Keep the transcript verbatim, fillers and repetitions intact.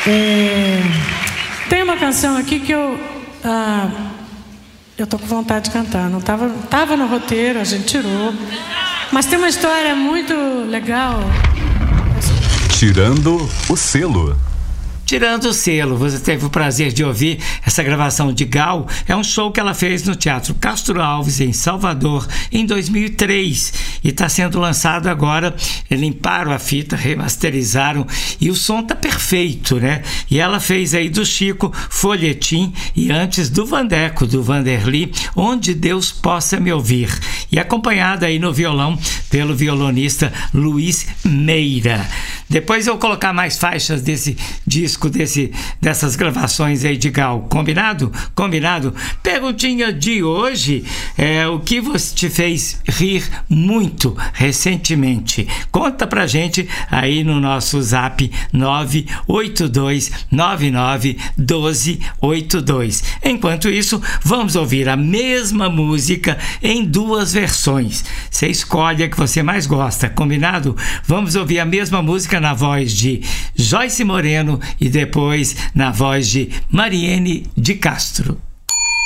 É, tem uma canção aqui que eu ah, eu tô com vontade de cantar. Não tava, tava no roteiro, a gente tirou, mas tem uma história muito legal. Tirando o Selo. Tirando o Selo, você teve o prazer de ouvir essa gravação de Gal. É um show que ela fez no Teatro Castro Alves, em Salvador, em dois mil e três. E está sendo lançado agora. Limparam a fita, remasterizaram e o som tá perfeito, né? E ela fez aí do Chico, Folhetim, e antes do Vandeco, do Vanderly, Onde Deus Possa Me Ouvir. E acompanhada aí no violão pelo violonista Luiz Meira. Depois eu vou colocar mais faixas desse disco, desse, dessas gravações aí de Gal. Combinado? Combinado? Perguntinha de hoje é o que você te fez rir muito recentemente. Conta pra gente aí no nosso zap nove oito dois nove nove um dois oito dois. Enquanto isso, vamos ouvir a mesma música em duas versões. Você escolhe a que você mais gosta, combinado? Vamos ouvir a mesma música na voz de Joyce Moreno e depois na voz de Mariene de Castro.